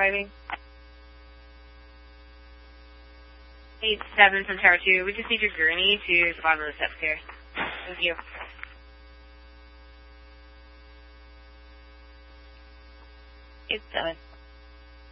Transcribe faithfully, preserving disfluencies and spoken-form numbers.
arriving. eight seven from Tower two. We just need your gurney to the bottom of the steps here. Thank you. eight seven.